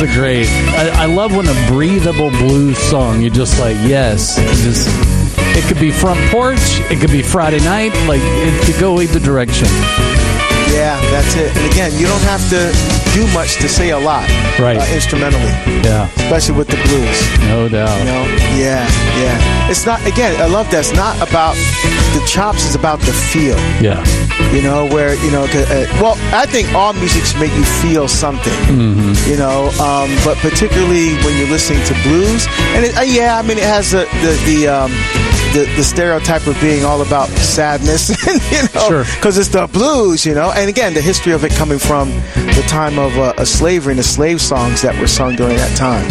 a great. I love when a breathable blues song, you're just like, yes. It could be front porch. It could be Friday night. Like, it could go either direction. Yeah, that's it. And again, you don't have to do much to say a lot, right? Instrumentally, yeah. Especially with the blues, no doubt. You know, yeah. It's not. Again, I love that. It's not about the chops. It's about the feel. Yeah. You know, where well, I think all music should make you feel something. Mm-hmm. You know, but particularly when you're listening to blues, and it has the stereotype of being all about sadness, because it's the blues, and again, the history of it coming from the time of slavery and the slave songs that were sung during that time,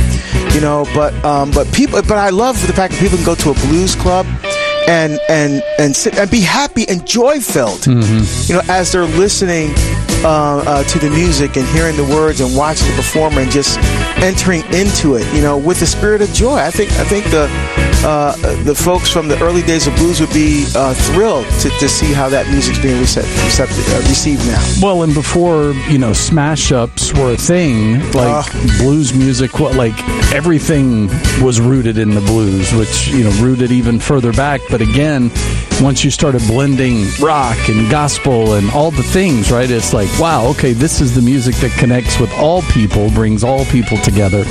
but I love the fact that people can go to a blues club and sit and be happy and joy filled, as they're listening to the music and hearing the words and watching the performer and just entering into it, with the spirit of joy. I think the folks from the early days of blues would be thrilled to see how that music's being received now. Well, and before smash ups were a thing, like blues music, like everything was rooted in the blues, which rooted even further back. But again, once you started blending rock and gospel and all the things, right? It's like, wow, okay, this is the music that connects with all people, brings all people together.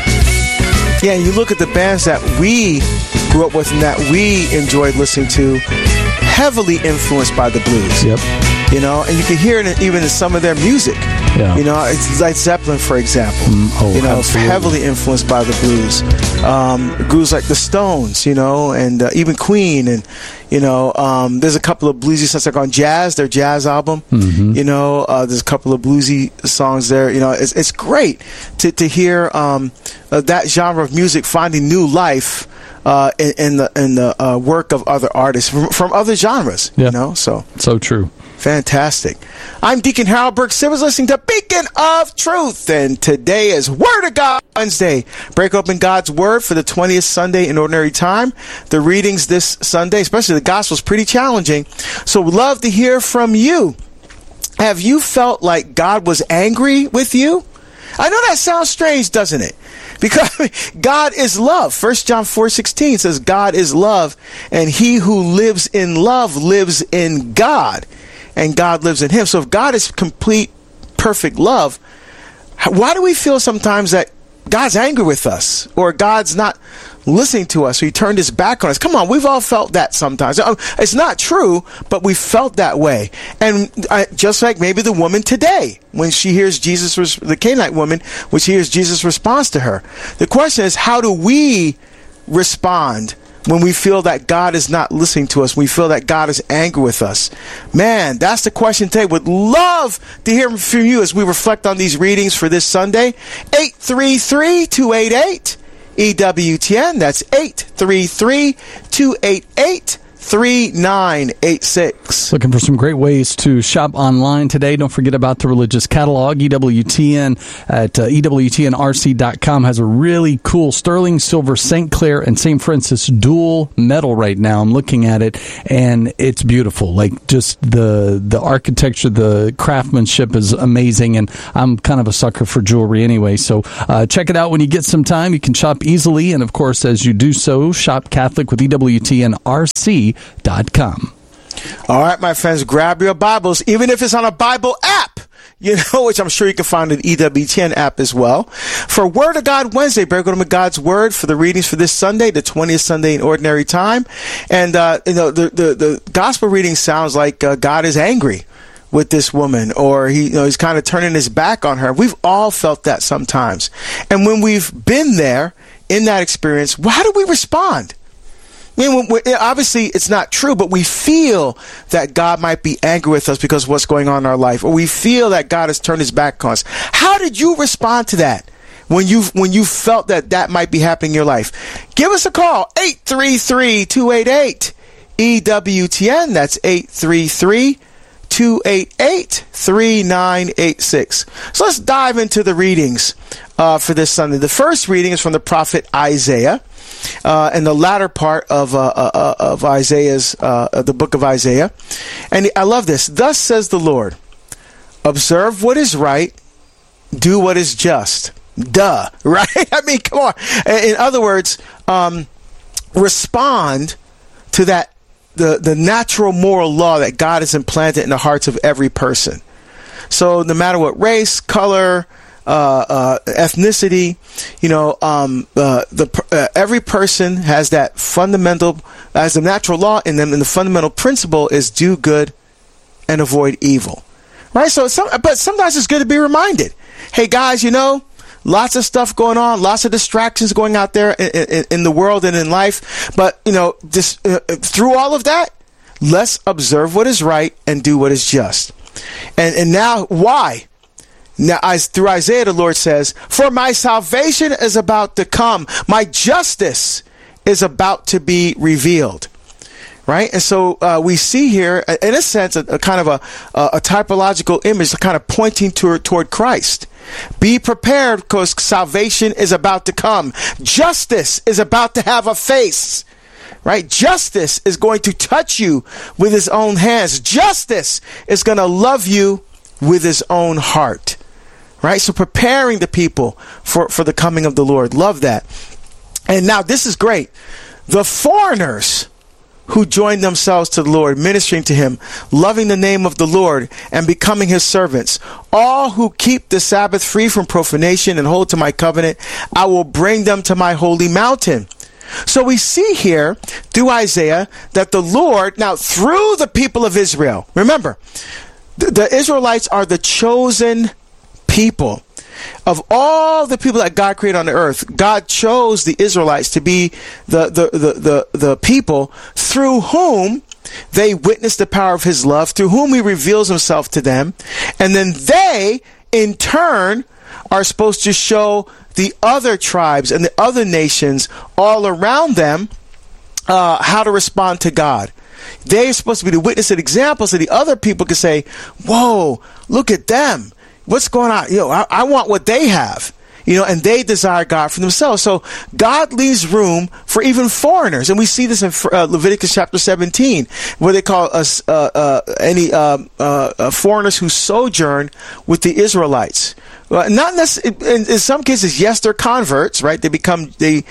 Yeah, you look at the bands that we grew up with and that we enjoyed listening to, heavily influenced by the blues. Yep. And you can hear it even in some of their music. Yeah. It's like Zeppelin, for example. Absolutely. Heavily influenced by the blues. Groups like the Stones, and even Queen, and there's a couple of bluesy songs like on Jazz, their Jazz album. Mm-hmm. There's a couple of bluesy songs there. It's great to hear that genre of music finding new life in the work of other artists from other genres. Yeah. So true. Fantastic. I'm Deacon Harold Burke Simmons, listening to Beacon of Truth, and today is Word of God Wednesday. Break open God's Word for the 20th Sunday in Ordinary Time. The readings this Sunday, especially the Gospel, is pretty challenging, so we'd love to hear from you. Have you felt like God was angry with you? I know that sounds strange, doesn't it? Because God is love. 1 John 4:16 says God is love, and he who lives in love lives in God, and God lives in him. So if God is complete, perfect love, why do we feel sometimes that God's angry with us, or God's not listening to us, or he turned his back on us? Come on, we've all felt that sometimes. It's not true, but we felt that way. And just like maybe the woman today, when she hears Jesus, the Canaanite woman, when she hears Jesus' response to her. The question is, how do we respond when we feel that God is not listening to us, we feel that God is angry with us? Man, that's the question today. Would love to hear from you as we reflect on these readings for this Sunday. 833-288 EWTN. That's 833-288-3986. Looking for some great ways to shop online today. Don't forget about the religious catalog. EWTN at EWTNRC.com has a really cool sterling silver St. Clair and St. Francis dual medal right now. I'm looking at it, and it's beautiful. Like, just the architecture, the craftsmanship is amazing, and I'm kind of a sucker for jewelry anyway. So check it out when you get some time. You can shop easily, and of course, as you do so, shop Catholic with EWTNRC.com. All right, my friends, grab your Bibles, even if it's on a Bible app, which I'm sure you can find an EWTN app as well. For Word of God Wednesday, break open God's Word for the readings for this Sunday, the 20th Sunday in Ordinary Time. And, the gospel reading sounds like God is angry with this woman, or he's kind of turning his back on her. We've all felt that sometimes. And when we've been there in that experience, how do we respond? I mean, obviously, it's not true, but we feel that God might be angry with us because of what's going on in our life, or we feel that God has turned his back on us. How did you respond to that when you felt that might be happening in your life? Give us a call, 833-288-EWTN. That's 833-288-3986. So let's dive into the readings for this Sunday. The first reading is from the prophet Isaiah. In the latter part of Isaiah's, the book of Isaiah. And I love this. Thus says the Lord, observe what is right, do what is just, Duh, right? I mean, come on. In other words, respond to that, the natural moral law that God has implanted in the hearts of every person. So no matter what race, color, ethnicity, every person has that fundamental, as a natural law in them, and the fundamental principle is do good and avoid evil. Right? But sometimes it's good to be reminded. Hey guys, lots of stuff going on, lots of distractions going out there in the world and in life. But, through all of that, let's observe what is right and do what is just. And now, why? Now, through Isaiah, the Lord says, for my salvation is about to come. My justice is about to be revealed. Right? And so we see here, in a sense, a kind of a typological image, kind of pointing toward Christ. Be prepared because salvation is about to come. Justice is about to have a face. Right? Justice is going to touch you with his own hands. Justice is going to love you with his own heart. Right? So preparing the people for the coming of the Lord. Love that. And now this is great. The foreigners who join themselves to the Lord, ministering to him, loving the name of the Lord, and becoming his servants. All who keep the Sabbath free from profanation and hold to my covenant, I will bring them to my holy mountain. So we see here through Isaiah that the Lord, now through the people of Israel, remember, the Israelites are the chosen people. Of all the people that God created on the earth, God chose the Israelites to be the people through whom they witness the power of his love, through whom he reveals himself to them. And then they, in turn, are supposed to show the other tribes and the other nations all around them how to respond to God. They're supposed to be the witness and example so the other people can say, whoa, look at them. What's going on? I want what they have. And they desire God for themselves. So God leaves room for even foreigners. And we see this in Leviticus chapter 17, where they call us any foreigners who sojourn with the Israelites. Not necessarily, in some cases, yes, they're converts, right? They become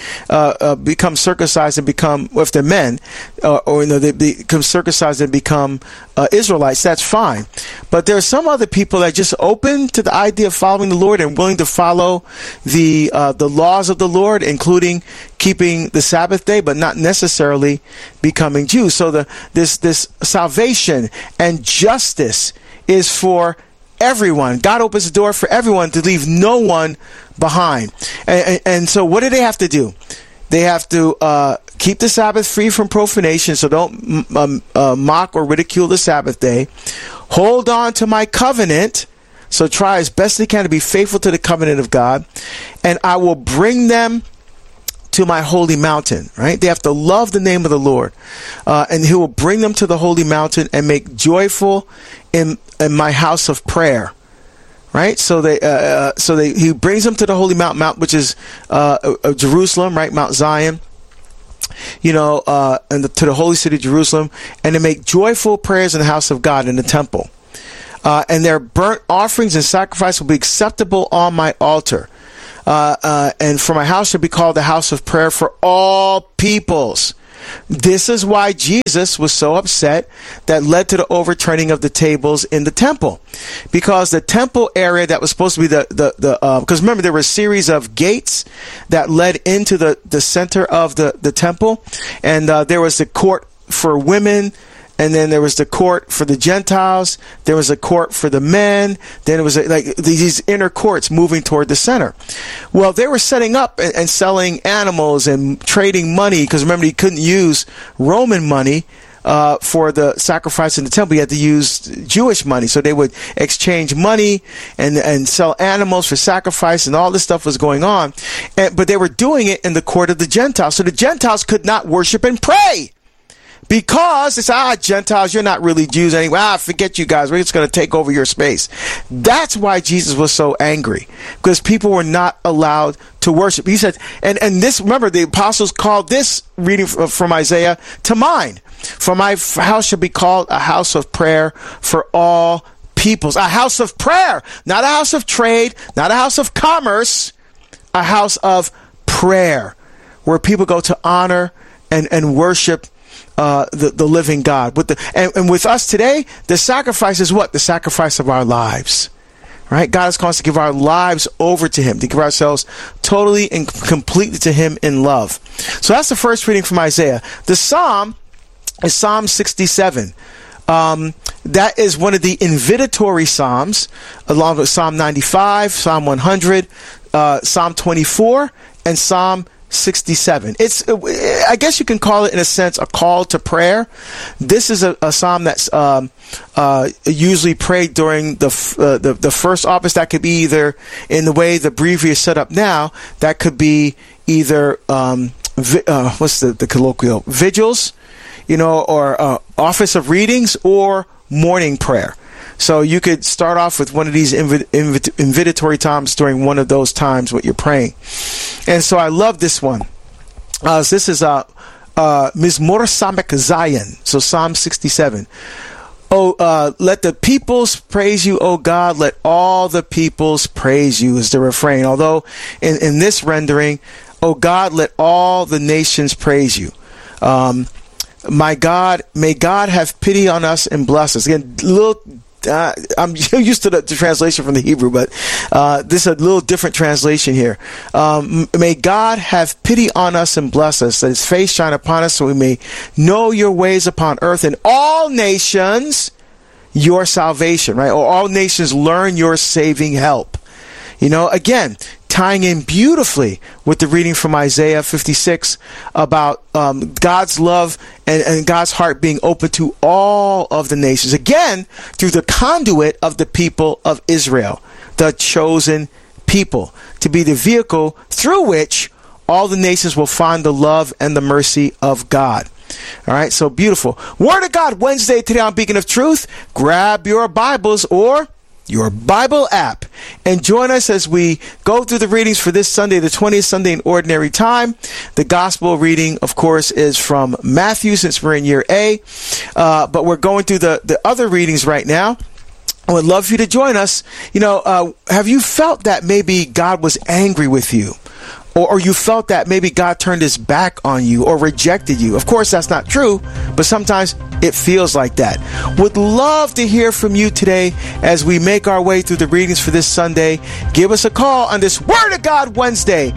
circumcised and become, if they're men, they become circumcised and become Israelites. That's fine. But there are some other people that are just open to the idea of following the Lord and willing to follow the laws of the Lord, including keeping the Sabbath day, but not necessarily becoming Jews. So this salvation and justice is for everyone. God opens the door for everyone to leave no one behind. And so what do they have to do? They have to keep the Sabbath free from profanation, so don't mock or ridicule the Sabbath day. Hold on to my covenant, so try as best they can to be faithful to the covenant of God. And I will bring them to my holy mountain, right? They have to love the name of the Lord. And he will bring them to the holy mountain and make joyful in my house of prayer, right? So he brings them to the holy mount, which is Jerusalem, right? Mount Zion, and to the holy city of Jerusalem, and to make joyful prayers in the house of God in the temple. And their burnt offerings and sacrifice will be acceptable on my altar. And for my house shall be called the house of prayer for all peoples. This is why Jesus was so upset that led to the overturning of the tables in the temple, because the temple area that was supposed to be because remember there were a series of gates that led into the center of the temple, and there was the court for women. And then there was the court for the Gentiles. There was a court for the men. Then it was these inner courts moving toward the center. Well, they were setting up and selling animals and trading money, because remember, you couldn't use Roman money for the sacrifice in the temple. You had to use Jewish money. So they would exchange money and sell animals for sacrifice, and all this stuff was going on. But they were doing it in the court of the Gentiles. So the Gentiles could not worship and pray. Because it's, Gentiles, you're not really Jews anyway. Forget you guys. We're just going to take over your space. That's why Jesus was so angry, because people were not allowed to worship. He said, and this, remember, the apostles called this reading from Isaiah to mind. For my house shall be called a house of prayer for all peoples. A house of prayer, not a house of trade, not a house of commerce, a house of prayer, where people go to honor and worship the living God. And with us today, the sacrifice is what? The sacrifice of our lives. Right? God has called us to give our lives over to Him, to give ourselves totally and completely to Him in love. So that's the first reading from Isaiah. The Psalm is Psalm 67. That is one of the invitatory Psalms, along with Psalm 95, Psalm 100, Psalm 24, and Psalm 67. It's, I guess you can call it, in a sense, a call to prayer. This is a psalm that's usually prayed during the first office. That could be either, in the way the breviary is set up now, that could be either what's the colloquial, vigils, or office of readings, or morning prayer. So you could start off with one of these invitatory times during one of those times what you're praying. And so I love this one. This is Mizmor Samek Zion. So Psalm 67. Let the peoples praise you, O God. Let all the peoples praise you is the refrain. Although in this rendering, O God, let all the nations praise you. My God, may God have pity on us and bless us. Again, I'm used to the translation from the Hebrew, but this is a little different translation here. May God have pity on us and bless us, that His face shine upon us, so we may know your ways upon earth, and all nations your salvation, right? Or all nations learn your saving help. Again, tying in beautifully with the reading from Isaiah 56 about God's love and God's heart being open to all of the nations. Again, through the conduit of the people of Israel, the chosen people, to be the vehicle through which all the nations will find the love and the mercy of God. All right, so beautiful. Word of God Wednesday today on Beacon of Truth. Grab your Bibles or your Bible app and join us as we go through the readings for this Sunday, the 20th Sunday in Ordinary Time. The gospel reading, of course, is from Matthew, since we're in year A, but we're going through the other readings right now. I would love for you to join us. Have you felt that maybe God was angry with you? Or you felt that maybe God turned His back on you or rejected you? Of course, that's not true, but sometimes it feels like that. Would love to hear from you today as we make our way through the readings for this Sunday. Give us a call on this Word of God Wednesday,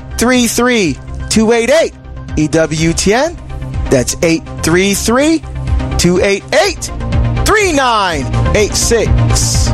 833-288-EWTN. That's 833-288-3986.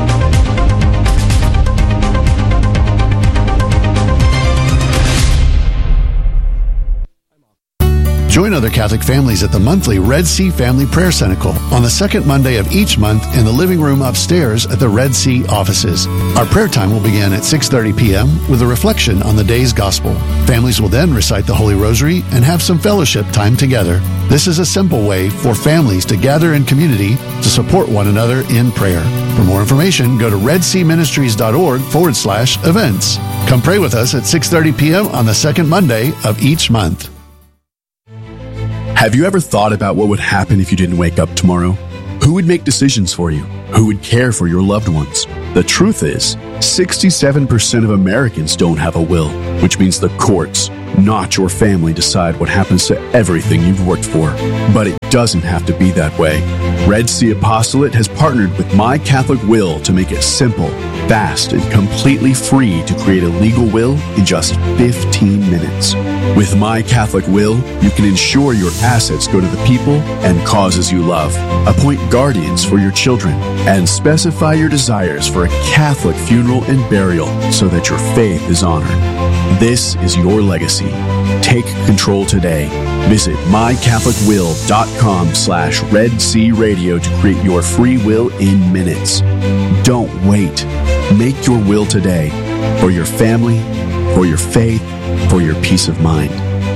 Join other Catholic families at the monthly Red Sea Family Prayer Cenacle on the second Monday of each month in the living room upstairs at the Red Sea offices. Our prayer time will begin at 6:30 p.m. with a reflection on the day's gospel. Families will then recite the Holy Rosary and have some fellowship time together. This is a simple way for families to gather in community to support one another in prayer. For more information, go to redseaministries.org/events. Come pray with us at 6:30 p.m. on the second Monday of each month. Have you ever thought about what would happen if you didn't wake up tomorrow? Who would make decisions for you? Who would care for your loved ones? The truth is, 67% of Americans don't have a will, which means the courts, not your family, decide what happens to everything you've worked for. But it doesn't have to be that way. Red Sea Apostolate has partnered with My Catholic Will to make it simple, fast, and completely free to create a legal will in just 15 minutes. With My Catholic Will, you can ensure your assets go to the people and causes you love, appoint guardians for your children, and specify your desires for a Catholic funeral and burial so that your faith is honored. This is your legacy. Take control today. Visit mycatholicwill.com/Red Sea Radio to create your free will in minutes. Don't wait. Make your will today for your family, for your faith, for your peace of mind.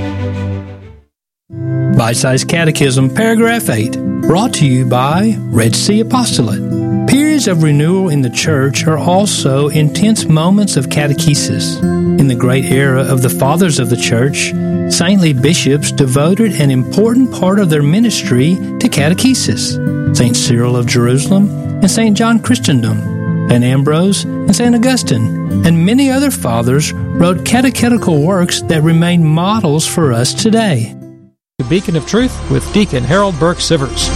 Bite-Sized Catechism, Paragraph 8, brought to you by Red Sea Apostolate. Periods of renewal in the Church are also intense moments of catechesis. In the great era of the Fathers of the Church, saintly bishops devoted an important part of their ministry to catechesis. St. Cyril of Jerusalem and St. John Chrysostom. and Ambrose and St. Augustine, and many other fathers wrote catechetical works that remain models for us today. The Beacon of Truth with Deacon Harold Burke Sivers.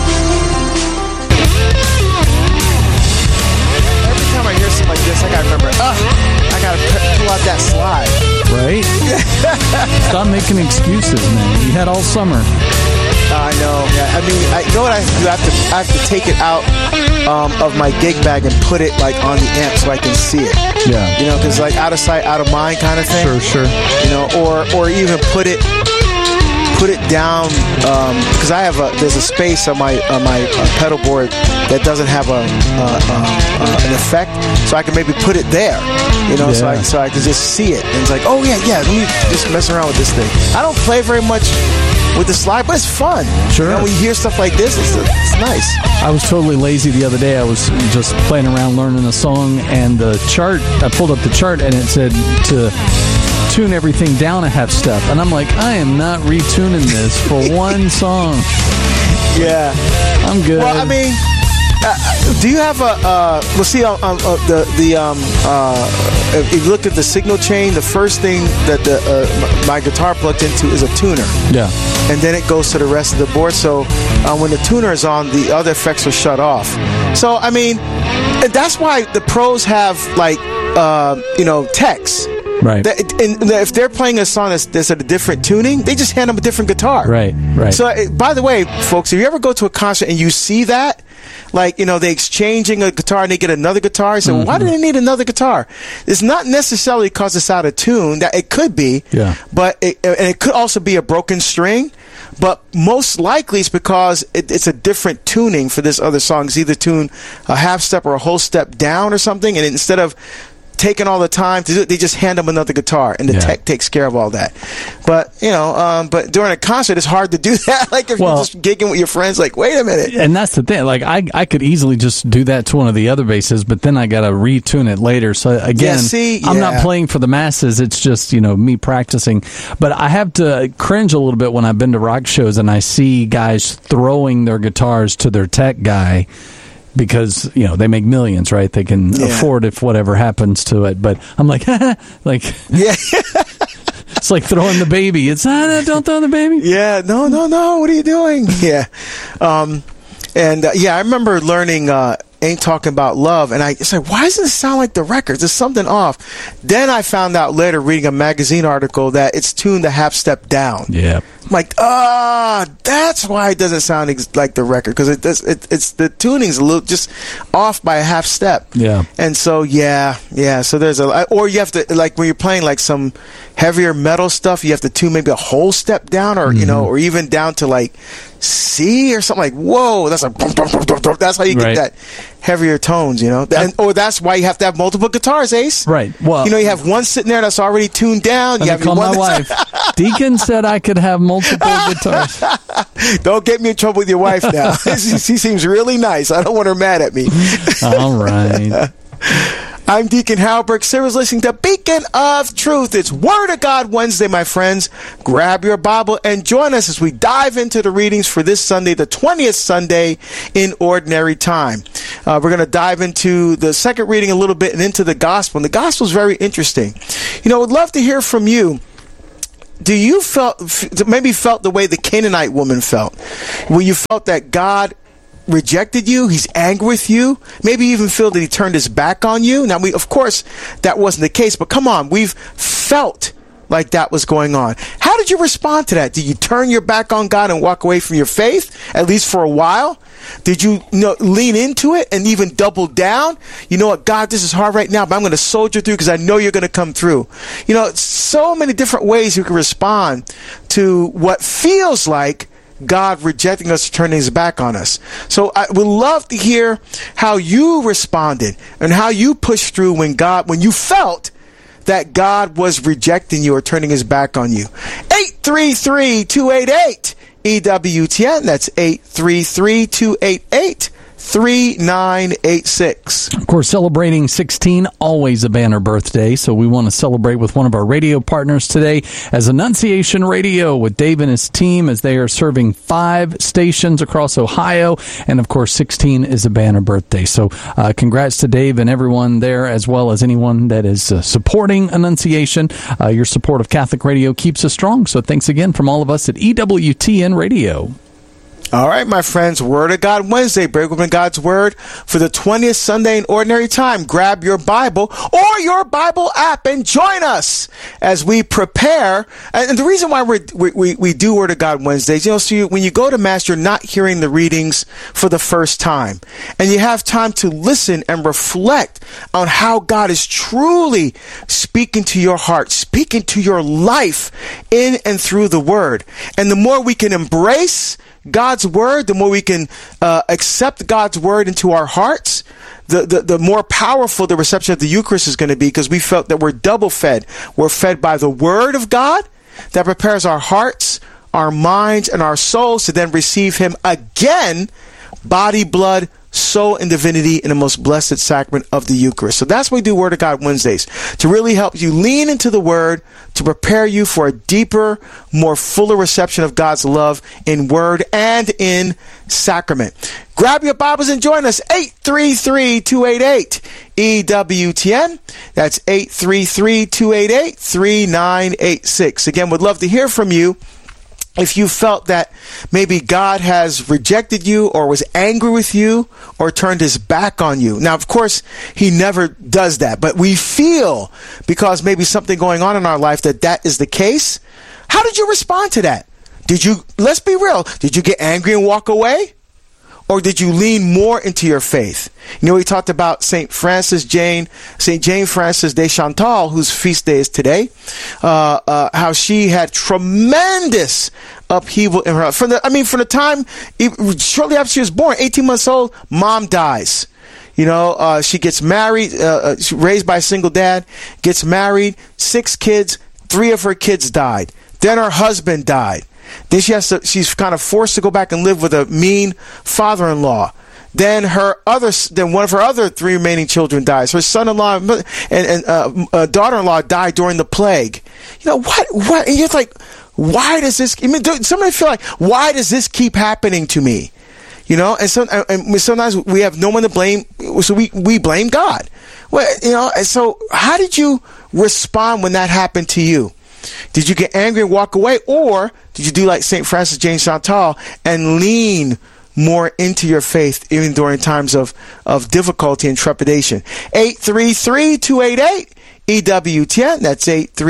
Every time I hear something like this, I gotta remember, I gotta pull out that slide. Right? Stop making excuses, man. You had all summer. I know. Yeah. I mean, you know what I have to do? I have to take it out of my gig bag and put it like on the amp so I can see it. Yeah. You know, because like out of sight, out of mind kind of thing. Sure. You know, or even put it down because there's a space on my pedal board that doesn't have an effect, so I can maybe put it there. You know, so I can just see it, and it's like, oh yeah, let me just mess around with this thing. I don't play very much with the slide, but it's fun. Sure. You know, when you hear stuff like this, it's nice. I was totally lazy the other day. I was just playing around learning a song, and the chart, I pulled up the chart, and it said to tune everything down a half step. And I'm like, I am not retuning this for one song. Yeah. I'm good. Well, I mean, do you have let's see, if you look at the signal chain, the first thing that my guitar plugged into is a tuner. Yeah. And then it goes to the rest of the board. So when the tuner is on, the other effects are shut off. So, I mean, that's why the pros have, like, techs. Right. If they're playing a song that's at a different tuning, they just hand them a different guitar. Right. So, by the way, folks, if you ever go to a concert and you see that, like, you know, they exchanging a guitar and they get another guitar, you say, well, why do they need another guitar? It's not necessarily because it's out of tune. That it could be, but it could also be a broken string. But most likely it's because it's a different tuning for this other song. It's either tune a half step or a whole step down or something, and instead of taking all the time to do it, they just hand them another guitar, and the tech takes care of all that. But but during a concert, it's hard to do that. Like if you're just gigging with your friends, like, wait a minute. And that's the thing. Like I could easily just do that to one of the other basses, but then I got to retune it later. So again, I'm not playing for the masses. It's just me practicing. But I have to cringe a little bit when I've been to rock shows and I see guys throwing their guitars to their tech guy. Because they make millions, right? They can afford if whatever happens to it. But I'm like, it's like throwing the baby. It's don't throw the baby. Yeah, no. What are you doing? Yeah, I remember learning "Ain't Talking About Love," and I said, why doesn't it sound like the records? There's something off. Then I found out later, reading a magazine article, that it's tuned a half step down. Yeah. I'm like, that's why it doesn't sound like the record, because it's the tuning's a little just off by a half step. Yeah. And so so there's or you have to, like when you're playing like some heavier metal stuff, you have to tune maybe a whole step down, or or even down to like C or something. Like, whoa, that's that's how you get that heavier tones, or that's why you have to have multiple guitars, Ace. Right. Well, you have one sitting there that's already tuned down. You have call my wife. Deacon said I could have multiple guitars. Don't get me in trouble with your wife now. She seems really nice. I don't want her mad at me. All right. I'm Deacon Harold Burke Sivers, listening to Beacon of Truth. It's Word of God Wednesday, my friends. Grab your Bible and join us as we dive into the readings for this Sunday, the 20th Sunday in Ordinary Time. We're going to dive into the second reading a little bit and into the Gospel. And the Gospel is very interesting. I'd love to hear from you. Do you felt the way the Canaanite woman felt? Where you felt that God rejected you, he's angry with you, maybe you even feel that he turned his back on you? Now, of course, that wasn't the case, but come on, we've felt like that was going on. How did you respond to that? Did you turn your back on God and walk away from your faith, at least for a while? Did you, lean into it and even double down? You know what, God, this is hard right now, but I'm going to soldier through because I know you're going to come through. So many different ways you can respond to what feels like God rejecting us, turning his back on us. So I would love to hear how you responded and how you pushed through when you felt that God was rejecting you or turning his back on you. 833-288-EWTN. That's 833-288 3986. Of course, celebrating 16, always a banner birthday, so we want to celebrate with one of our radio partners today as Annunciation Radio with Dave and his team as they are serving 5 stations across Ohio, and of course 16 is a banner birthday. So congrats to Dave and everyone there, as well as anyone that is supporting Annunciation. Your support of Catholic Radio keeps us strong, so thanks again from all of us at EWTN Radio. All right, my friends, Word of God Wednesday. Break open God's Word for the 20th Sunday in Ordinary Time. Grab your Bible or your Bible app and join us as we prepare. And the reason why we do Word of God Wednesdays, so when you go to Mass, you're not hearing the readings for the first time. And you have time to listen and reflect on how God is truly speaking to your heart, speaking to your life in and through the Word. And the more we can embrace God's Word, the more we can accept God's Word into our hearts, the more powerful the reception of the Eucharist is going to be, because we felt that we're double fed. We're fed by the Word of God that prepares our hearts, our minds, and our souls to then receive Him again, body, blood, soul, and divinity in the most blessed sacrament of the Eucharist. So that's why we do Word of God Wednesdays, to really help you lean into the Word, to prepare you for a deeper, more fuller reception of God's love in Word and in sacrament. Grab your Bibles and join us. 833-288-EWTN. That's 833-288-3986. Again, would love to hear from you. If you felt that maybe God has rejected you or was angry with you or turned his back on you. Now, of course, he never does that, but we feel, because maybe something going on in our life, that is the case. How did you respond to that? Let's be real, did you get angry and walk away? Or did you lean more into your faith? You know, we talked about St. Jane Frances de Chantal, whose feast day is today, how she had tremendous upheaval in her. From the time, shortly after she was born, 18 months old, mom dies. You know, she gets married, raised by a single dad, gets married, 6 kids, 3 of her kids died. Then her husband died. Then she's kind of forced to go back and live with a mean father-in-law. Then one of her other 3 remaining children dies. Her son-in-law and daughter-in-law died during the plague. You know, what? And you're like, why does this? Somebody feel like, why does this keep happening to me? You know, and sometimes we have no one to blame, so we blame God. Well, you know, and so how did you respond when that happened to you? Did you get angry and walk away, or did you do like St. Frances Jane Chantal and lean more into your faith even during times of difficulty and trepidation? 833-288-EWTN. That's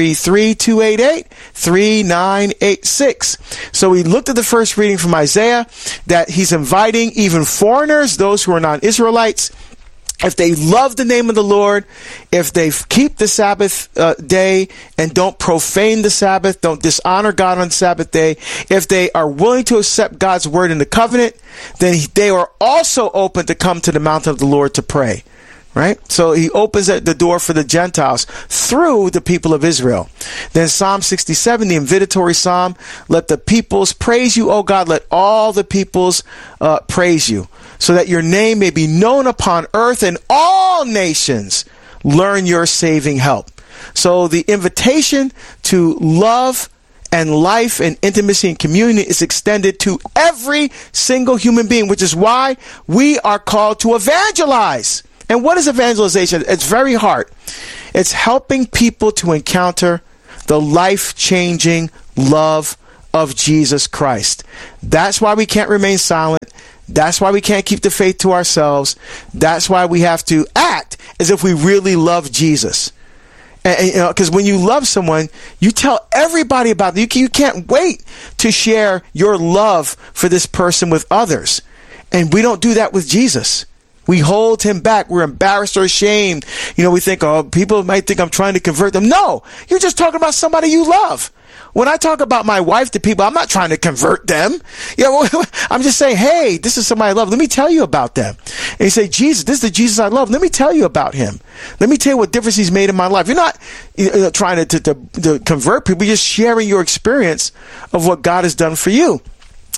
833-288-3986. So we looked at the first reading from Isaiah, that he's inviting even foreigners, those who are non-Israelites, if they love the name of the Lord, if they keep the Sabbath day and don't profane the Sabbath, don't dishonor God on the Sabbath day, if they are willing to accept God's word in the covenant, then they are also open to come to the mountain of the Lord to pray. Right? So he opens the door for the Gentiles through the people of Israel. Then Psalm 67, the invitatory psalm, let the peoples praise you, O God, let all the peoples praise you, so that your name may be known upon earth and all nations learn your saving help. So the invitation to love and life and intimacy and communion is extended to every single human being, which is why we are called to evangelize. And what is evangelization? It's very hard. It's helping people to encounter the life-changing love of Jesus Christ. That's why we can't remain silent. That's why we can't keep the faith to ourselves. That's why we have to act as if we really love Jesus. And you know, because when you love someone, you tell everybody about it. You can't wait to share your love for this person with others. And we don't do that with Jesus. We hold him back. We're embarrassed or ashamed. You know, we think, oh, people might think I'm trying to convert them. No, you're just talking about somebody you love. When I talk about my wife to people, I'm not trying to convert them. You know, I'm just saying, hey, this is somebody I love. Let me tell you about them. And you say, Jesus, this is the Jesus I love. Let me tell you about him. Let me tell you what difference he's made in my life. You're not trying to convert people. You're just sharing your experience of what God has done for you.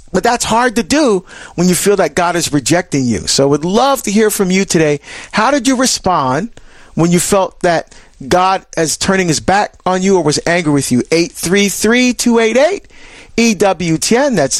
But that's hard to do when you feel that God is rejecting you. So I would love to hear from you today. How did you respond when you felt that God is turning his back on you or was angry with you? 833-288-EWTN. That's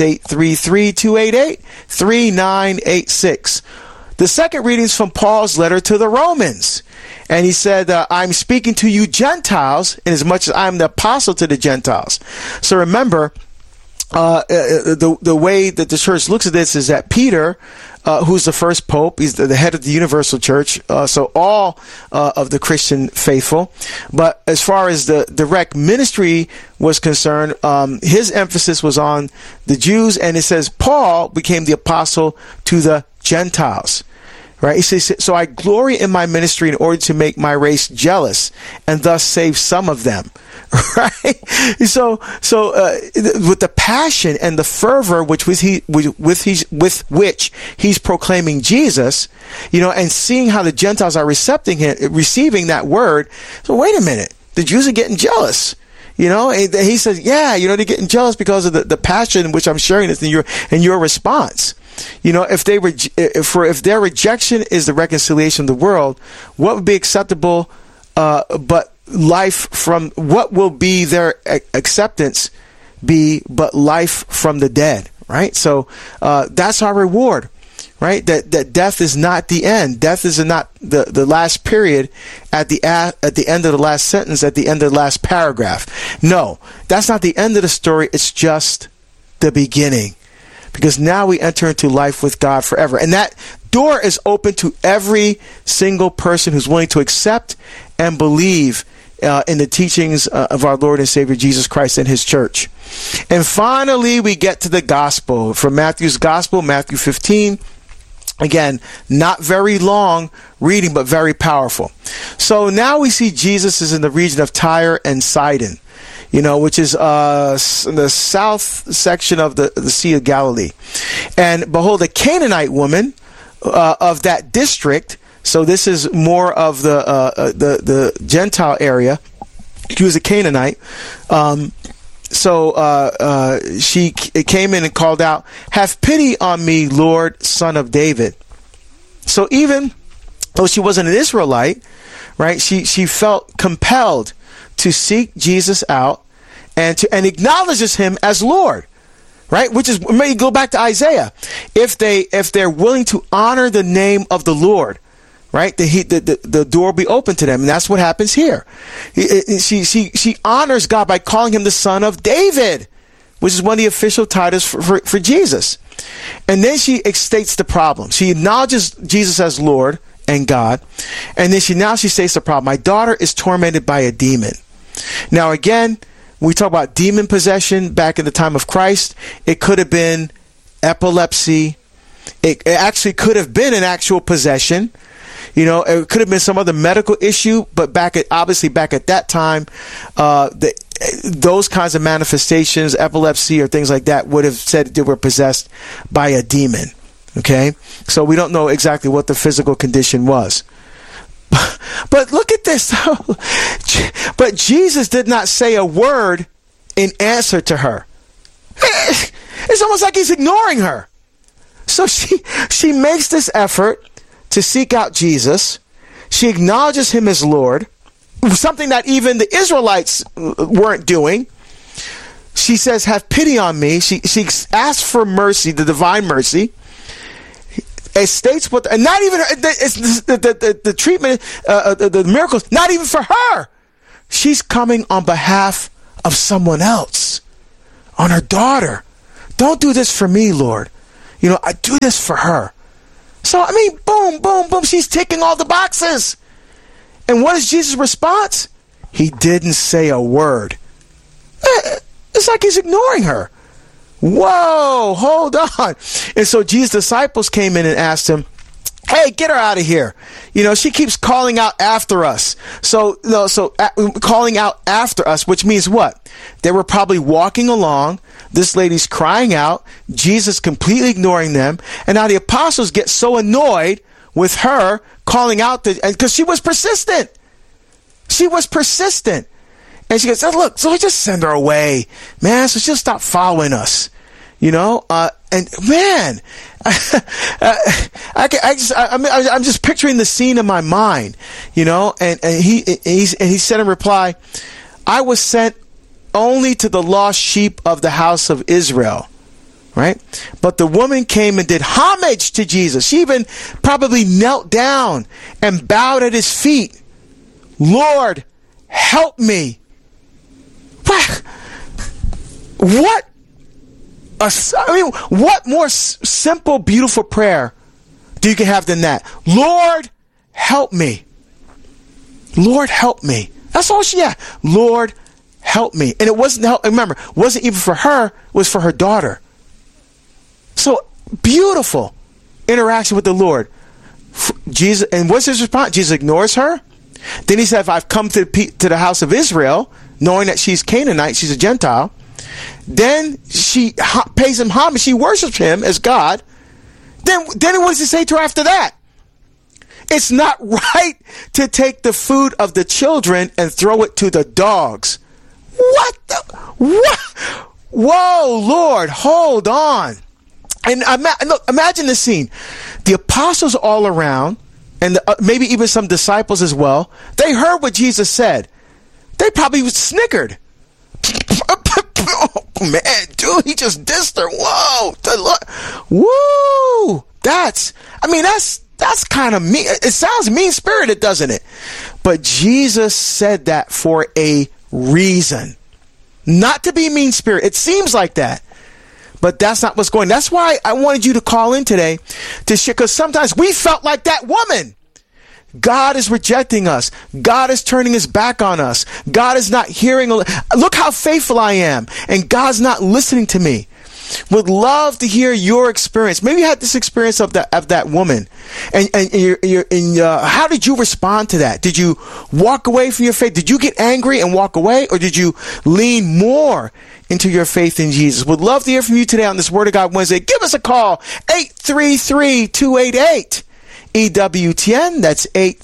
833-288-3986. The second reading is from Paul's letter to the Romans. And he said, I'm speaking to you Gentiles, inasmuch as I'm the apostle to the Gentiles. So remember, the way that the church looks at this is that Peter, who's the first pope, he's the head of the universal church, so all of the Christian faithful. But as far as the direct ministry was concerned, his emphasis was on the Jews, and it says Paul became the apostle to the Gentiles. Right? He says, so I glory in my ministry in order to make my race jealous and thus save some of them. Right? So with the passion and the fervor with which he's proclaiming Jesus, and seeing how the Gentiles are receiving that word. So wait a minute, the Jews are getting jealous. And he says, yeah, they're getting jealous because of the passion in which I'm sharing this in your response. If their rejection is the reconciliation of the world, what would be acceptable, but life from what will be their acceptance be but life from the dead, right? So that's our reward, right? That death is not the end. Death is not the last period at the end of the last sentence, at the end of the last paragraph. No, that's not the end of the story. It's just the beginning. Because now we enter into life with God forever. And that door is open to every single person who's willing to accept and believe in the teachings of our Lord and Savior Jesus Christ and his church. And finally, we get to the gospel. From Matthew's gospel, Matthew 15. Again, not very long reading, but very powerful. So now we see Jesus is in the region of Tyre and Sidon, which is in the south section of the Sea of Galilee. And behold, a Canaanite woman of that district. So this is more of the Gentile area. She was a Canaanite. She came in and called out, "Have pity on me, Lord, Son of David." So even though she wasn't an Israelite, right? She felt compelled to seek Jesus out and acknowledges him as Lord, right? Which is, maybe go back to Isaiah. If they're willing to honor the name of the Lord, right? The door will be open to them. And that's what happens here. She honors God by calling him the Son of David, which is one of the official titles for Jesus. And then she states the problem. She acknowledges Jesus as Lord and God. And then she states the problem. My daughter is tormented by a demon. Now, again, when we talk about demon possession back in the time of Christ, it could have been epilepsy. It actually could have been an actual possession. It could have been some other medical issue, but back at that time, those kinds of manifestations, epilepsy or things like that, would have said they were possessed by a demon. Okay? So we don't know exactly what the physical condition was. But look at this. But Jesus did not say a word in answer to her. It's almost like he's ignoring her. So she makes this effort to seek out Jesus. She acknowledges him as Lord, something that even the Israelites weren't doing. She says, "Have pity on me." She asks for mercy, the divine mercy. It states what, and not even the treatment, the miracles, not even for her. She's coming on behalf of someone else, on her daughter. Don't do this for me, Lord. I do this for her. So, boom, boom, boom. She's ticking all the boxes. And what is Jesus' response? He didn't say a word. It's like he's ignoring her. Whoa, hold on. And so Jesus' disciples came in and asked him, "Hey, get her out of here. She keeps calling out after us." Calling out after us, which means what? They were probably walking along. This lady's crying out. Jesus completely ignoring them. And now the apostles get so annoyed with her calling out because she was persistent. She was persistent. And she goes, "Oh, look, so we just send her away, man, so she'll stop following us." And man, I'm just picturing the scene in my mind, you know, and he said in reply, I was sent only to the lost sheep of the house of Israel. Right? But the woman came and did homage to Jesus. She even probably knelt down and bowed at his feet. Lord, help me. What more simple, beautiful prayer do you can have than that? Lord, help me. Lord, help me. That's all she had. Lord, help me. And it wasn't help. Remember, it wasn't even for her. It was for her daughter. So beautiful interaction with the Lord. Jesus, and what's his response? Jesus ignores her. Then he said, if I've come to the house of Israel, knowing that she's Canaanite, she's a Gentile, then she pays him homage. She worships him as God. Then what does he say to her after that? It's not right to take the food of the children and throw it to the dogs. What? Whoa, Lord, hold on. And look, imagine the scene. The apostles all around, and maybe even some disciples as well, they heard what Jesus said. They probably snickered. Oh, man, dude, he just dissed her. Whoa. Woo. That's kind of mean. It sounds mean-spirited, doesn't it? But Jesus said that for a reason. Not to be mean-spirited. It seems like that. But that's not what's going on. That's why I wanted you to call in today to share, because sometimes we felt like that woman. God is rejecting us. God is turning his back on us. God is not hearing. Look how faithful I am. And God's not listening to me. Would love to hear your experience. Maybe you had this experience of that woman. And how did you respond to that? Did you walk away from your faith? Did you get angry and walk away? Or did you lean more into your faith in Jesus? Would love to hear from you today on this Word of God Wednesday. Give us a call, 833-288 EWTN. That's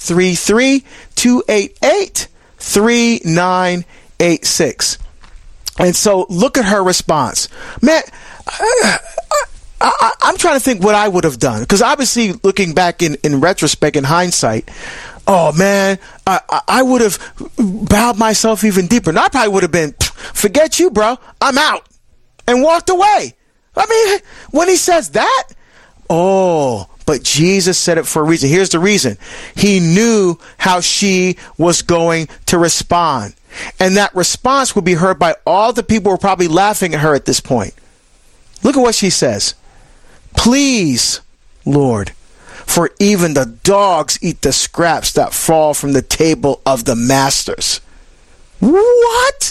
833-288-3986. And so look at her response. Man, I'm trying to think what I would have done, because obviously looking back in retrospect, in hindsight, oh man, I would have bowed myself even deeper. And I probably would have been, forget you, bro, I'm out, and walked away. I mean, when he says that, but Jesus said it for a reason. Here's the reason. He knew how she was going to respond. And that response would be heard by all the people who were probably laughing at her at this point. Look at what she says. Please, Lord, for even the dogs eat the scraps that fall from the table of the masters. What?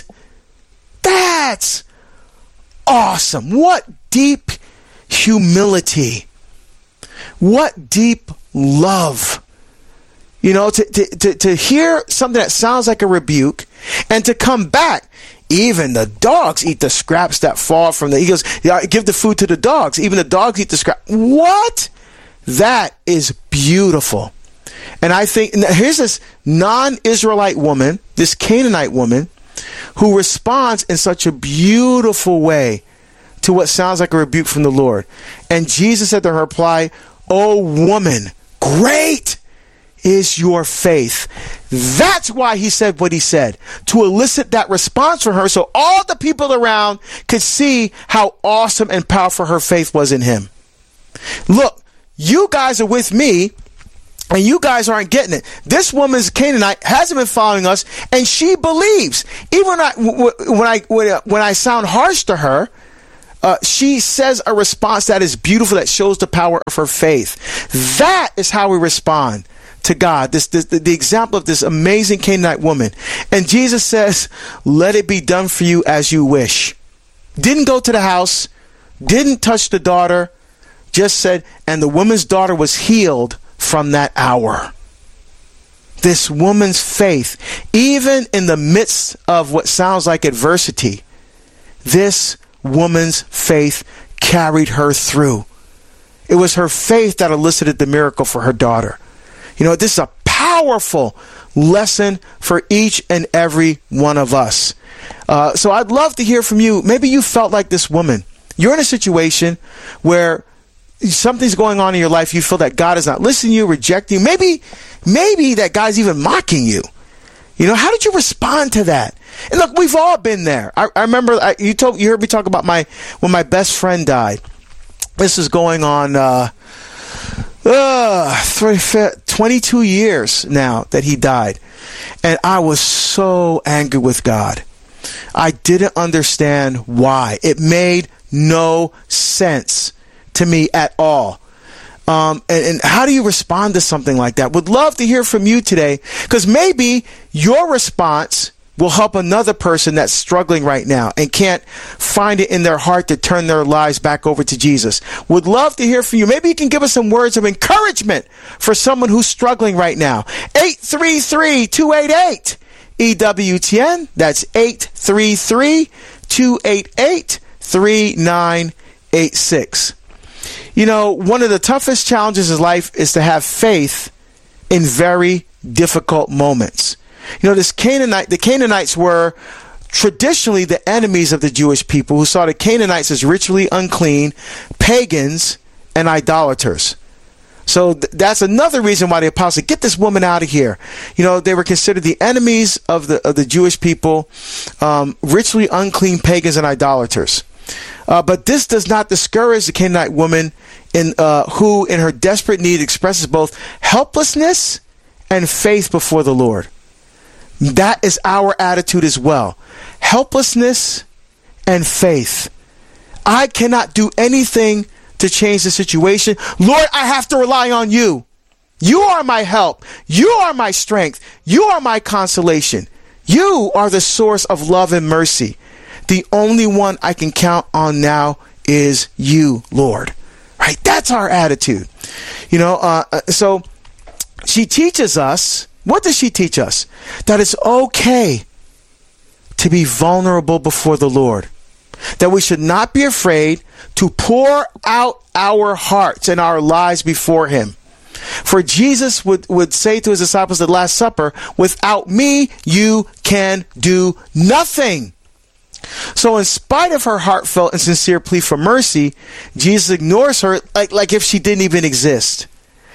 That's awesome. What deep humility. What deep love. You know, to hear something that sounds like a rebuke and to come back. Even the dogs eat the scraps that fall from he goes, give the food to the dogs. Even the dogs eat the scraps. What? That is beautiful. And I think, here's this non-Israelite woman, this Canaanite woman, who responds in such a beautiful way to what sounds like a rebuke from the Lord. And Jesus said to her reply, "Oh woman, great is your faith." That's why he said what he said, to elicit that response from her so all the people around could see how awesome and powerful her faith was in him. Look, you guys are with me and you guys aren't getting it. This woman's Canaanite, hasn't been following us, and she believes. Even when I sound harsh to her, she says a response that is beautiful, that shows the power of her faith. That is how we respond to God. The example of this amazing Canaanite woman. And Jesus says, let it be done for you as you wish. Didn't go to the house, didn't touch the daughter, just said, and the woman's daughter was healed from that hour. This woman's faith, even in the midst of what sounds like adversity, this woman's faith carried her through. It was her faith that elicited the miracle for her daughter. You know, this is a powerful lesson for each and every one of us. So I'd love to hear from you. Maybe you felt like this woman You're in a situation where something's going on in your life. You feel that God is not listening to you, rejecting you. Maybe that God's even mocking you. You know, how did you respond to that? And look, we've all been there. I remember you heard me talk about when my best friend died. This is going on 22 years now that he died. And I was so angry with God. I didn't understand why. It made no sense to me at all. And how do you respond to something like that? Would love to hear from you today, because maybe your response will help another person that's struggling right now and can't find it in their heart to turn their lives back over to Jesus. Would love to hear from you. Maybe you can give us some words of encouragement for someone who's struggling right now. 833-288-EWTN. That's 833-288-3986. You know, one of the toughest challenges in life is to have faith in very difficult moments. You know, the Canaanites were traditionally the enemies of the Jewish people, who saw the Canaanites as ritually unclean, pagans, and idolaters. So that's another reason why the apostle said, get this woman out of here. You know, they were considered the enemies of the Jewish people, ritually unclean pagans and idolaters. But this does not discourage the Canaanite woman who, in her desperate need, expresses both helplessness and faith before the Lord. That is our attitude as well. Helplessness and faith. I cannot do anything to change the situation. Lord, I have to rely on you. You are my help. You are my strength. You are my consolation. You are the source of love and mercy. The only one I can count on now is you, Lord. Right? That's our attitude. You know, so she teaches us, what does she teach us? That it's okay to be vulnerable before the Lord. That we should not be afraid to pour out our hearts and our lives before him. For Jesus would say to his disciples at the Last Supper, without me, you can do nothing. So in spite of her heartfelt and sincere plea for mercy, Jesus ignores her like if she didn't even exist.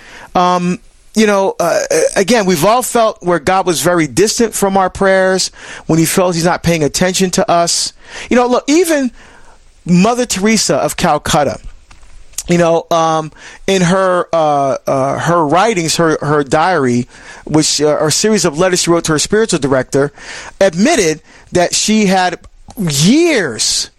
Again, we've all felt where God was very distant from our prayers, when he felt he's not paying attention to us. You know, look, even Mother Teresa of Calcutta, you know, in her writings, her diary, which are a series of letters she wrote to her spiritual director, admitted that she had years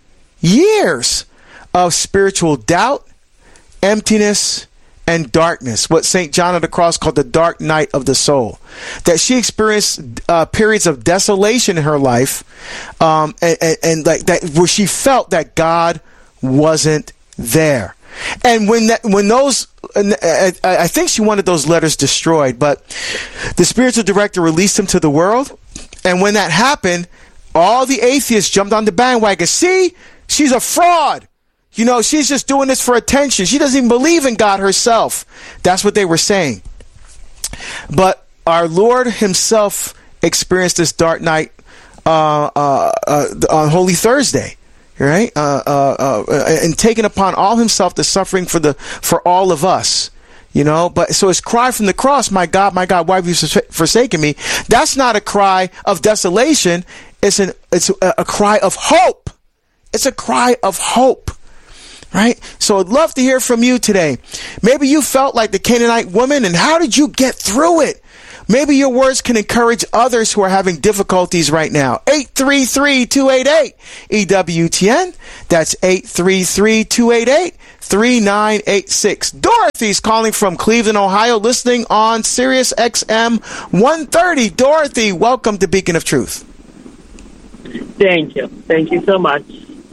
of spiritual doubt, emptiness, and darkness, what St. John of the Cross called the dark night of the soul. That she experienced periods of desolation in her life, and like that, where she felt that God wasn't there. And I think she wanted those letters destroyed, but the spiritual director released them to the world. And when that happened, all the atheists jumped on the bandwagon. See, she's a fraud. You know, she's just doing this for attention. She doesn't even believe in God herself. That's what they were saying. But our Lord himself experienced this dark night on Holy Thursday, right? And taking upon all himself the suffering for all of us. You know, but so his cry from the cross, my God, why have you forsaken me? That's not a cry of desolation. It's a cry of hope. It's a cry of hope. Right? So I'd love to hear from you today. Maybe you felt like the Canaanite woman, and how did you get through it? Maybe your words can encourage others who are having difficulties right now. 833-288-EWTN. That's 833-288-3986. Dorothy's calling from Cleveland, Ohio, listening on Sirius XM 130. Dorothy, welcome to Beacon of Truth. Thank you. Thank you so much.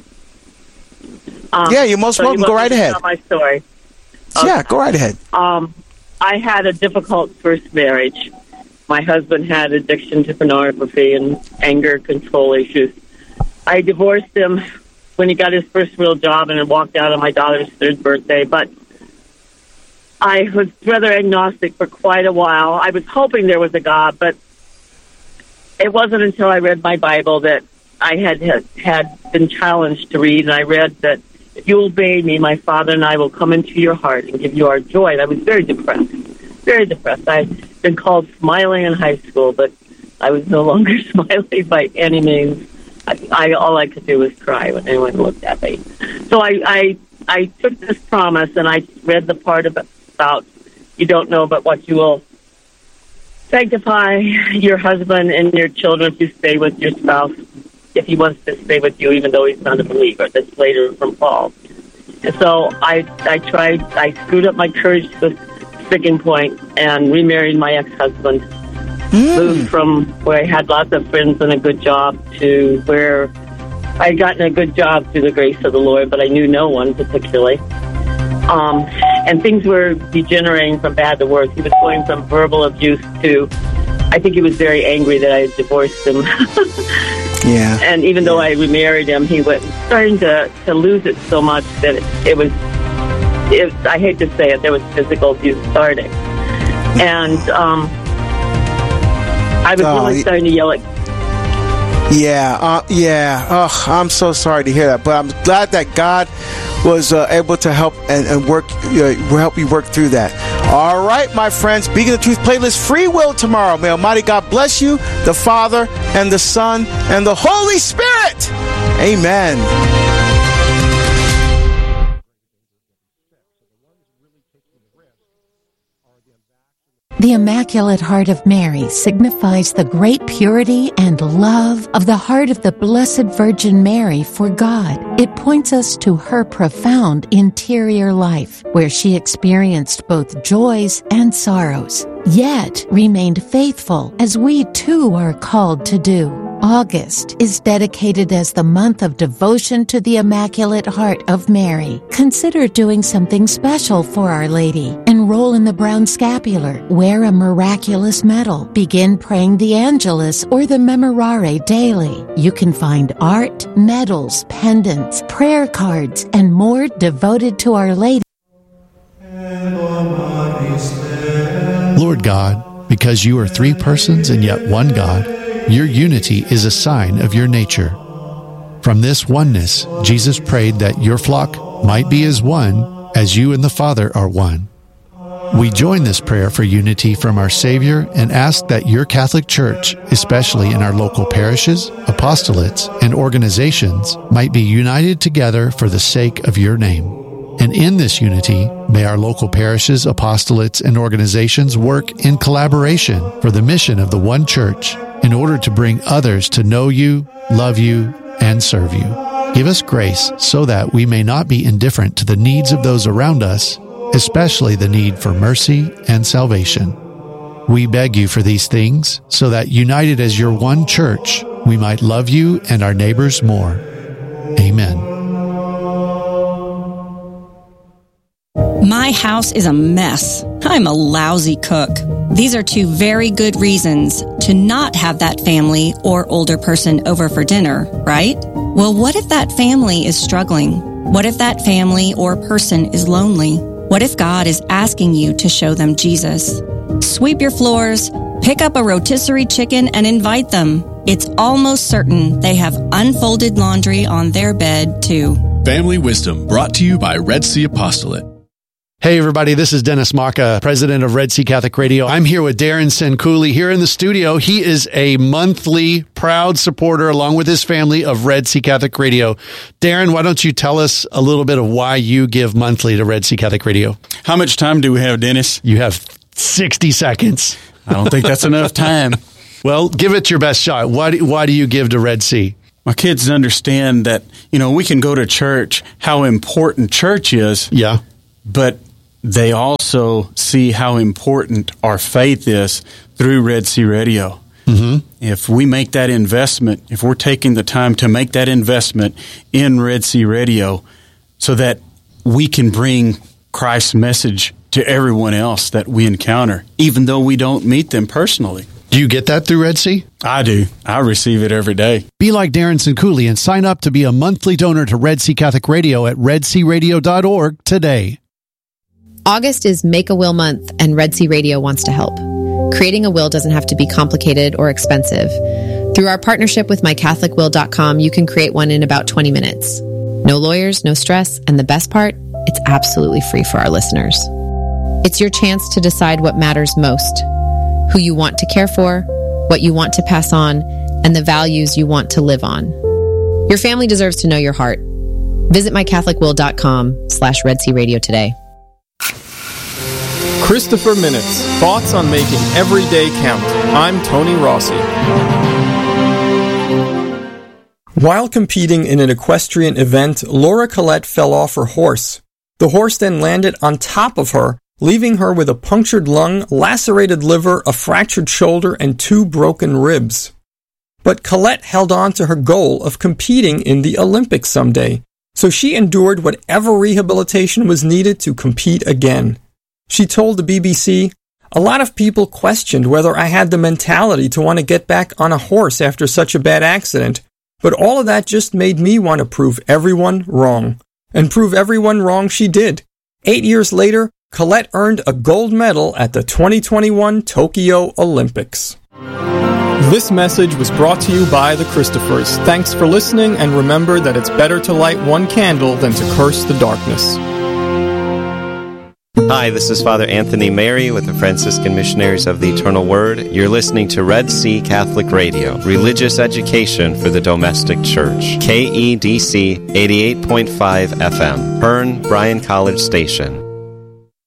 You're most welcome. Go right ahead. My story. Yeah, go right ahead. I had a difficult first marriage. My husband had addiction to pornography and anger control issues. I divorced him when he got his first real job and walked out on my daughter's 3rd birthday. But I was rather agnostic for quite a while. I was hoping there was a God, but it wasn't until I read my Bible that I had been challenged to read, and I read that if you obey me, my Father and I will come into your heart and give you our joy. And I was very depressed, very depressed. I'd been called smiling in high school, but I was no longer smiling by any means. All I could do was cry when anyone looked at me. So I took this promise, and I read the part about you don't know but what you will sanctify your husband and your children if you stay with your spouse, if he wants to stay with you, even though he's not a believer. That's later from Paul. And so I screwed up my courage to the sticking point and remarried my ex-husband. Moved from where I had lots of friends and a good job to where I had gotten a good job through the grace of the Lord, but I knew no one particularly. And things were degenerating from bad to worse. He was going from verbal abuse to, I think he was very angry that I had divorced him. Yeah. And even though I remarried him, he was starting to lose it so much that it was, I hate to say it, there was physical abuse starting. And I was really starting to yell at. Yeah. Oh, I'm so sorry to hear that, but I'm glad that God was able to help and work, help you work through that. All right, my friends, Beacon of Truth playlist, Free Will tomorrow. May Almighty God bless you, the Father and the Son and the Holy Spirit. Amen. The Immaculate Heart of Mary signifies the great purity and love of the heart of the Blessed Virgin Mary for God. It points us to her profound interior life, where she experienced both joys and sorrows, yet remained faithful, as we too are called to do. August is dedicated as the month of devotion to the Immaculate Heart of Mary. Consider doing something special for Our Lady. Enroll in the Brown Scapular. Wear a miraculous medal. Begin praying the Angelus or the Memorare daily. You can find art, medals, pendants, prayer cards, and more devoted to Our Lady. Lord God, because you are three persons and yet one God, your unity is a sign of your nature. From this oneness, Jesus prayed that your flock might be as one as you and the Father are one. We join this prayer for unity from our Savior and ask that your Catholic Church, especially in our local parishes, apostolates, and organizations, might be united together for the sake of your name. And in this unity, may our local parishes, apostolates, and organizations work in collaboration for the mission of the one Church in order to bring others to know you, love you, and serve you. Give us grace so that we may not be indifferent to the needs of those around us, especially the need for mercy and salvation. We beg you for these things so that, united as your one Church, we might love you and our neighbors more. Amen. My house is a mess. I'm a lousy cook. These are two very good reasons to not have that family or older person over for dinner, right? Well, what if that family is struggling? What if that family or person is lonely? What if God is asking you to show them Jesus? Sweep your floors, pick up a rotisserie chicken, and invite them. It's almost certain they have unfolded laundry on their bed, too. Family Wisdom, brought to you by Red Sea Apostolate. Hey everybody, this is Dennis Maka, president of Red Sea Catholic Radio. I'm here with Darren Senkouli here in the studio. He is a monthly proud supporter along with his family of Red Sea Catholic Radio. Darren, why don't you tell us a little bit of why you give monthly to Red Sea Catholic Radio? How much time do we have, Dennis? You have 60 seconds. I don't think that's enough time. Well, give it your best shot. Why do you give to Red Sea? My kids understand that, we can go to church, how important church is. Yeah. But they also see how important our faith is through Red Sea Radio. Mm-hmm. If we make that investment, if we're taking the time to make that investment in Red Sea Radio so that we can bring Christ's message to everyone else that we encounter, even though we don't meet them personally. Do you get that through Red Sea? I do. I receive it every day. Be like Darren Senkouli and sign up to be a monthly donor to Red Sea Catholic Radio at redsearadio.org today. August is Make a Will Month, and Red Sea Radio wants to help. Creating a will doesn't have to be complicated or expensive. Through our partnership with mycatholicwill.com, you can create one in about 20 minutes. No lawyers, no stress, and the best part, it's absolutely free for our listeners. It's your chance to decide what matters most, who you want to care for, what you want to pass on, and the values you want to live on. Your family deserves to know your heart. Visit mycatholicwill.com/Red Sea Radio today. Christopher Minutes, thoughts on making every day count. I'm Tony Rossi. While competing in an equestrian event, Laura Collette fell off her horse. The horse then landed on top of her, leaving her with a punctured lung, lacerated liver, a fractured shoulder, and 2 broken ribs. But Collette held on to her goal of competing in the Olympics someday, so she endured whatever rehabilitation was needed to compete again. She told the BBC, "A lot of people questioned whether I had the mentality to want to get back on a horse after such a bad accident, but all of that just made me want to prove everyone wrong." And prove everyone wrong she did. 8 years later, Collette earned a gold medal at the 2021 Tokyo Olympics. This message was brought to you by the Christophers. Thanks for listening, and remember that it's better to light one candle than to curse the darkness. Hi, this is Father Anthony Mary with the Franciscan Missionaries of the Eternal Word. You're listening to Red Sea Catholic Radio, religious education for the domestic church. KEDC 88.5 FM, Hearn, Bryan College Station.